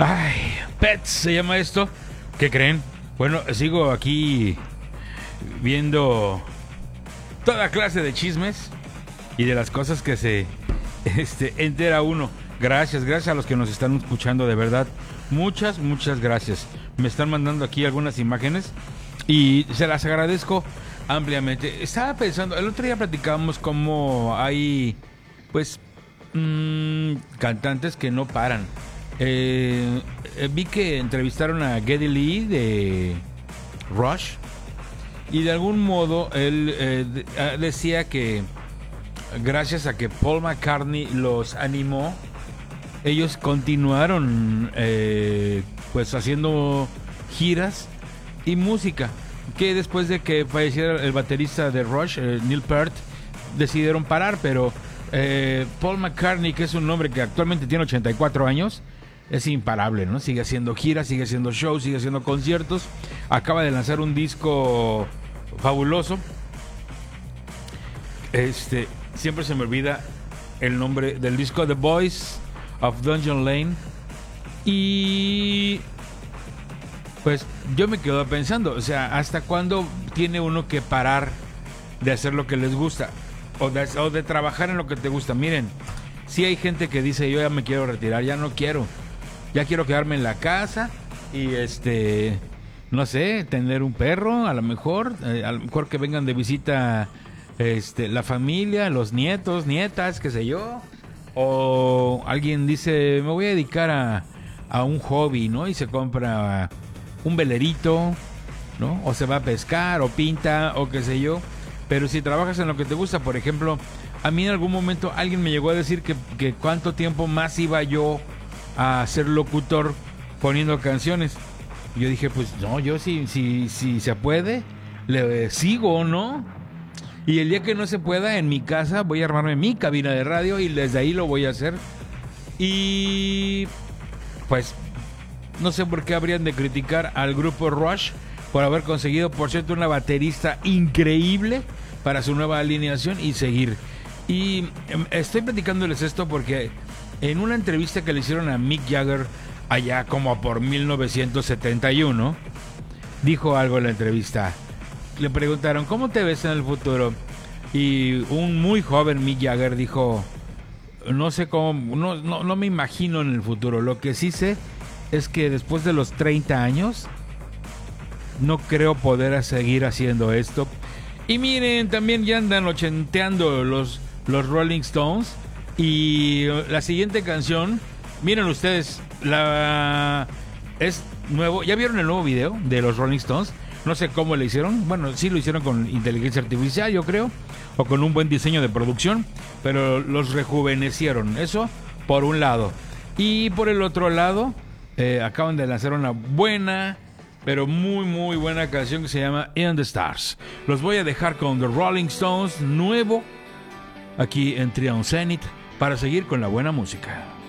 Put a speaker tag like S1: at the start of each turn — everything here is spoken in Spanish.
S1: Ay, Pets se llama esto. ¿Qué creen? Bueno, sigo aquí viendo toda clase de chismes y de las cosas que se entera uno. Gracias a los que nos están escuchando, de verdad. Muchas gracias. Me están mandando aquí algunas imágenes y se las agradezco ampliamente. Estaba pensando, el otro día platicábamos cómo hay, pues, cantantes que no paran. Vi que entrevistaron a Geddy Lee de Rush y de algún modo él decía que gracias a que Paul McCartney los animó, ellos continuaron pues haciendo giras y música, que después de que falleciera el baterista de Rush, Neil Peart, decidieron parar, pero Paul McCartney, que es un hombre que actualmente tiene 84 años, es imparable, ¿no? Sigue haciendo giras, sigue haciendo shows, sigue haciendo conciertos. Acaba de lanzar un disco fabuloso. Siempre se me olvida el nombre del disco, The Boys of Dungeon Lane. Y pues yo me quedo pensando, o sea, ¿hasta cuándo tiene uno que parar de hacer lo que les gusta? O de trabajar en lo que te gusta. Miren, si hay gente que dice, yo ya me quiero retirar, ya no quiero. Ya quiero quedarme en la casa y no sé, tener un perro, a lo mejor que vengan de visita la familia, los nietos, nietas, qué sé yo. O alguien dice, me voy a dedicar a un hobby, ¿no? Y se compra un velerito, ¿no? O se va a pescar, o pinta, o qué sé yo. Pero si trabajas en lo que te gusta, por ejemplo, a mí en algún momento alguien me llegó a decir que cuánto tiempo más iba yo a ser locutor poniendo canciones. Yo dije, pues no, yo si se puede, le sigo, ¿no? Y el día que no se pueda, en mi casa voy a armarme mi cabina de radio y desde ahí lo voy a hacer. Y pues no sé por qué habrían de criticar al grupo Rush por haber conseguido, por cierto, una baterista increíble para su nueva alineación y seguir. Y estoy platicándoles esto porque en una entrevista que le hicieron a Mick Jagger allá como por 1971, dijo algo en la entrevista. Le preguntaron, ¿cómo te ves en el futuro? Y un muy joven Mick Jagger dijo, no sé cómo, no me imagino en el futuro. Lo que sí sé es que después de los 30 años no creo poder seguir haciendo esto. Y miren, también ya andan ochenteando los Rolling Stones. Y la siguiente canción, miren ustedes, es nuevo. ¿Ya vieron el nuevo video de los Rolling Stones? No sé cómo le hicieron. Bueno, sí lo hicieron con inteligencia artificial, yo creo, o con un buen diseño de producción, pero los rejuvenecieron. Eso por un lado. Y por el otro lado, acaban de lanzar una buena, pero muy buena canción que se llama In the Stars. Los voy a dejar con The Rolling Stones, nuevo, aquí en Triumph Zenith, para seguir con la buena música.